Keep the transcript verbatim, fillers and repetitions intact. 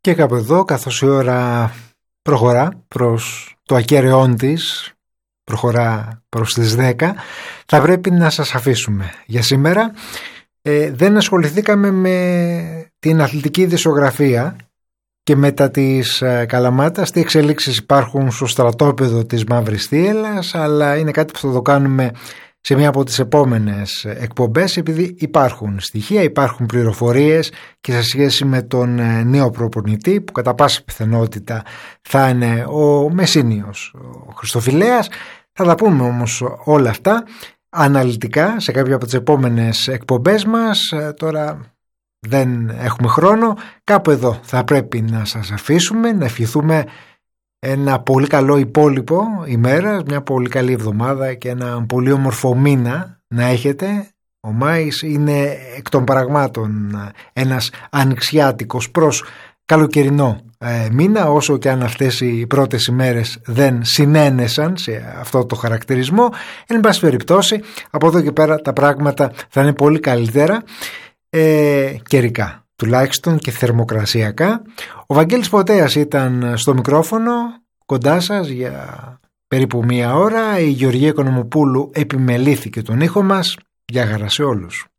Και κάπου εδώ, καθώς η ώρα προχωρά προς το ακέραιόν της, προχωρά προς τις δέκα, θα πρέπει να σας αφήσουμε για σήμερα. Ε, δεν ασχοληθήκαμε με την αθλητική δισογραφία και μετά της ε, Καλαμάτας, τι εξελίξεις υπάρχουν στο στρατόπεδο της Μαύρης Θύελλας, αλλά είναι κάτι που θα το κάνουμε σε μία από τις επόμενες εκπομπές, επειδή υπάρχουν στοιχεία, υπάρχουν πληροφορίες και σε σχέση με τον νέο προπονητή που κατά πάσα πιθανότητα θα είναι ο Μεσσίνιος, ο Χριστοφυλέας. Θα τα πούμε όμως όλα αυτά αναλυτικά σε κάποια από τις επόμενες εκπομπές μας. Τώρα δεν έχουμε χρόνο, κάπου εδώ θα πρέπει να σας αφήσουμε, να ευχηθούμε ένα πολύ καλό υπόλοιπο ημέρας, μια πολύ καλή εβδομάδα και ένα πολύ όμορφο μήνα να έχετε. Ο Μάης είναι εκ των πραγμάτων ένας ανοιξιάτικος προς καλοκαιρινό ε, μήνα, όσο και αν αυτές οι πρώτες ημέρες δεν συνένεσαν σε αυτό το χαρακτηρισμό. Εν πάση περιπτώσει, από εδώ και πέρα τα πράγματα θα είναι πολύ καλύτερα ε, καιρικά τουλάχιστον και θερμοκρασιακά. Ο Βαγγέλης Ποτέας ήταν στο μικρόφωνο κοντά σας για περίπου μία ώρα. Η Γεωργία Οικονομοπούλου επιμελήθηκε τον ήχο μας. Γεια χαρά σε όλους.